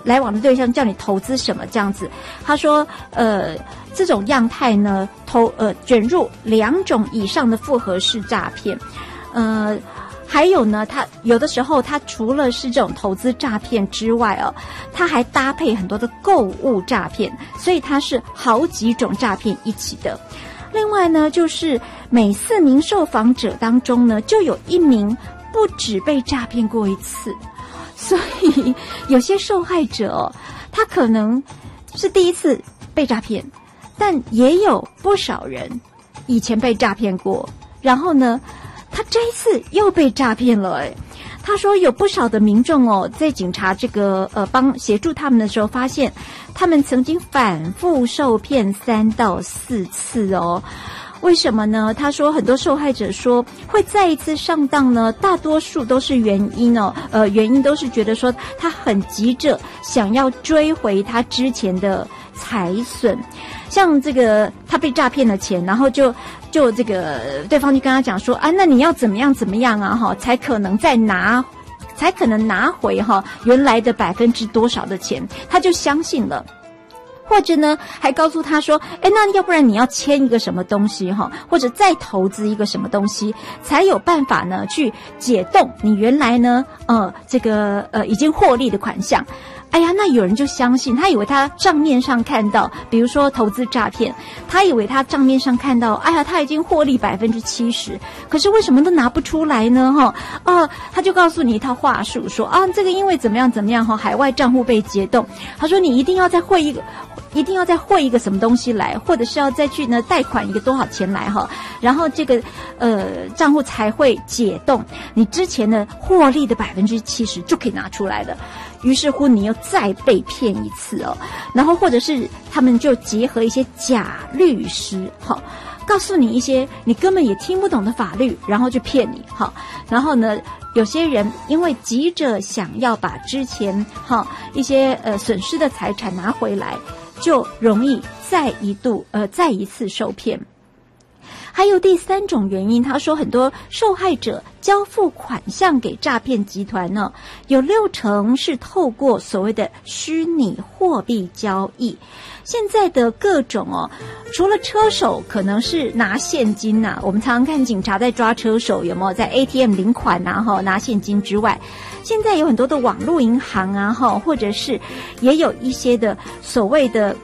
来往的对象叫你投资什么这样子。他说这种样态呢卷入2种以上的复合式诈骗。还有呢，他有的时候他除了是这种投资诈骗之外他还搭配很多的购物诈骗，所以他是好几种诈骗一起的。另外呢，就是每4名受访者当中呢，就有1名不止被诈骗过1次，所以有些受害者他可能是第一次被诈骗，但也有不少人以前被诈骗过，然后呢他这一次又被诈骗了。他说有不少的民众在警察这个协助他们的时候，发现他们曾经反复受骗3到4次为什么呢？他说很多受害者说会再一次上当呢，大多数都是原因都是觉得说他很急着想要追回他之前的财损，像这个他被诈骗了钱，然后就这个对方就跟他讲说那你要怎么样怎么样才可能拿回原来的多少的钱，他就相信了。或者呢还告诉他说那要不然你要签一个什么东西或者再投资一个什么东西，才有办法呢去解冻你原来呢已经获利的款项。那有人就相信，他以为他账面上看到，比如说投资诈骗，他以为他账面上看到他已经获利70%，可是为什么都拿不出来呢他就告诉你一套话术说这个因为怎么样怎么样海外账户被解冻，他说你一定要再汇一个什么东西来，或者是要再去呢贷款一个多少钱来然后这个账户才会解冻，你之前的获利的70%就可以拿出来了。于是乎你又再被骗一次然后或者是他们就结合一些假律师告诉你一些你根本也听不懂的法律，然后就骗你然后呢有些人因为急着想要把之前一些损失的财产拿回来，就容易再一次受骗。还有第3种原因，他说很多受害者交付款项给诈骗集团呢，有60%是透过所谓的虚拟货币交易。现在的各种除了车手可能是拿现金我们常常看警察在抓车手有没有在 ATM 领款拿现金之外，现在有很多的网络银行或者是也有一些的所谓的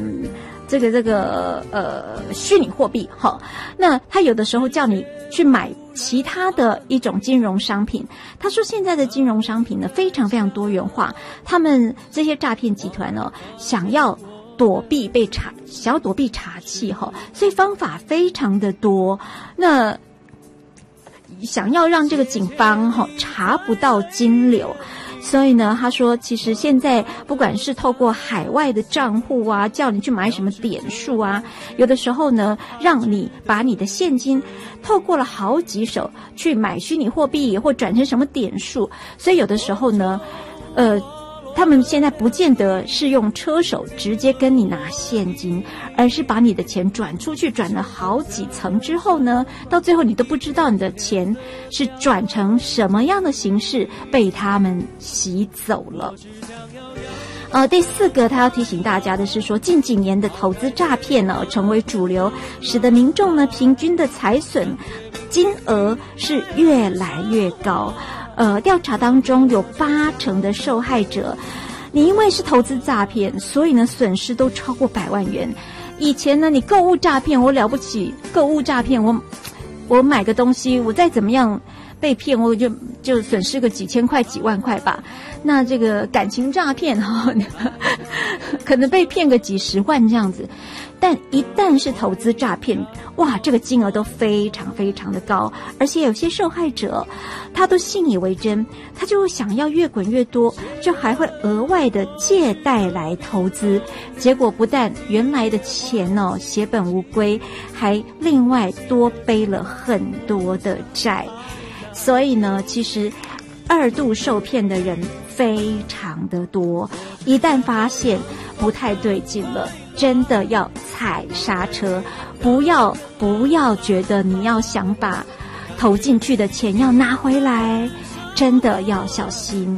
虚拟货币那他有的时候叫你去买其他的一种金融商品。他说现在的金融商品呢非常非常多元化，他们这些诈骗集团想要躲避查气所以方法非常的多。那想要让这个警方查不到金流，所以呢他说其实现在不管是透过海外的账户叫你去买什么点数有的时候呢让你把你的现金透过了好几手去买虚拟货币或转成什么点数，所以有的时候呢他们现在不见得是用车手直接跟你拿现金，而是把你的钱转出去，转了好几层之后呢，到最后你都不知道你的钱是转成什么样的形式被他们洗走了。第4个他要提醒大家的是说，近几年的投资诈骗成为主流，使得民众呢平均的财损金额是越来越高。调查当中有80%的受害者，你因为是投资诈骗，所以呢损失都超过100万元。以前呢你购物诈骗我了不起，购物诈骗我买个东西，我再怎么样被骗我就损失个几千块几万块吧。那这个感情诈骗可能被骗个几十万这样子。但一旦是投资诈骗，哇，这个金额都非常非常的高，而且有些受害者他都信以为真，他就想要越滚越多，就还会额外的借贷来投资，结果不但原来的钱血本无归，还另外多背了很多的债。所以呢其实2度受骗的人非常的多，一旦发现不太对劲了，真的要踩刹车，不要觉得你要想把投进去的钱要拿回来，真的要小心。